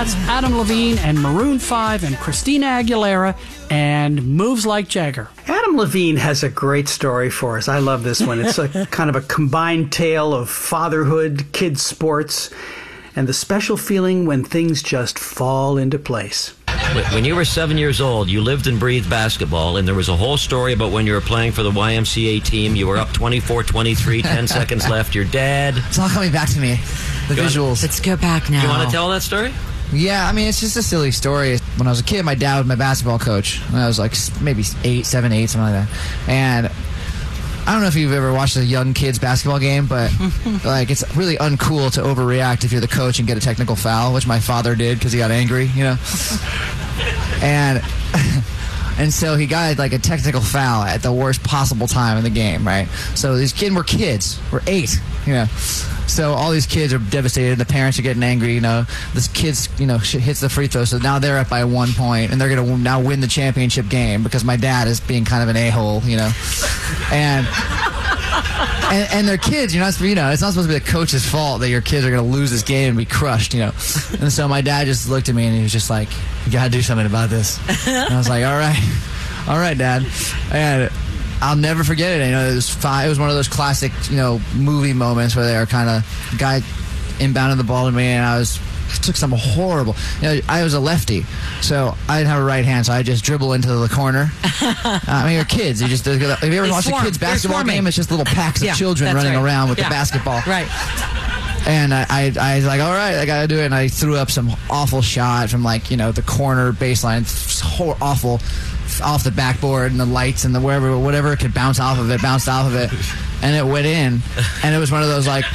That's Adam Levine and Maroon 5 and Christina Aguilera and Moves Like Jagger. Adam Levine has a great story for us. I love this one. It's a kind of a combined tale of fatherhood, kids' sports, and the special feeling when things just fall into place. When you were 7 years old, you lived and breathed basketball, and there was a whole story about when you were playing for the YMCA team. You were up 24-23, 10 seconds left. Your dad... It's all coming back to me. The visuals. Let's go back now. You want to tell that story? Yeah, I mean, it's just a silly story. When I was a kid, my dad was my basketball coach. When I was like maybe 7, 8, something like that. And I don't know if you've ever watched a young kid's basketball game, but like it's really uncool to overreact if you're the coach and get a technical foul, which my father did because he got angry, you know. And so he got like a technical foul at the worst possible time in the game, right? So these kids were kids. We're 8, you know. So all these kids are devastated. The parents are getting angry. You know, this kid's hits the free throw, so now they're up by 1 point, and they're gonna now win the championship game because my dad is being kind of an a-hole, you know, and they're kids. It's not supposed to be the coach's fault that your kids are gonna lose this game and be crushed, you know. And so my dad just looked at me and he was just like, "You gotta do something about this." And I was like, "All right, Dad." And I'll never forget it. It was one of those classic, movie moments where they were kind of guy inbounded the ball to me, and I took some horrible. I was a lefty, so I didn't have a right hand, so I just dribble into the corner. I mean, you're kids. Have you ever watched a kids basketball game? It's just little packs of children running around with the basketball. Right. And I was like, all right, I got to do it. And I threw up some awful shot from the corner baseline. Awful. Off the backboard and the lights and the whatever it could bounce off of it, and it went in, and it was one of those and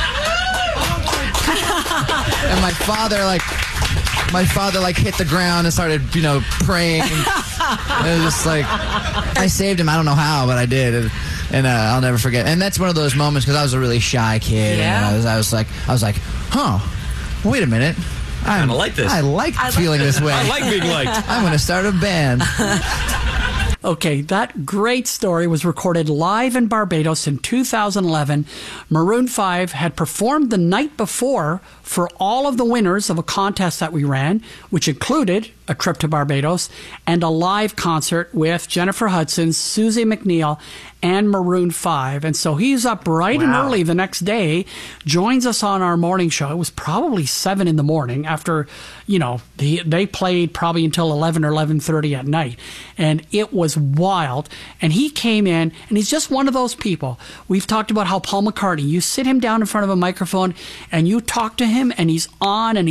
my father hit the ground and started praying, and it was just I saved him. I don't know how, but I did, and I'll never forget. And that's one of those moments because I was a really shy kid. Yeah. And I was like, huh, wait a minute. I like this. I like feeling this way. I like being liked. I'm going to start a band. Okay, that great story was recorded live in Barbados in 2011. Maroon 5 had performed the night before for all of the winners of a contest that we ran, which included a trip to Barbados and a live concert with Jennifer Hudson, Susie McNeil, and Maroon 5. And so he's up bright and early the next day, joins us on our morning show. It was probably 7 in the morning after, they played probably until 11 or 11:30 at night. And it was wild. And he came in, and he's just one of those people. We've talked about how Paul McCartney, you sit him down in front of a microphone and you talk to him, and he's on and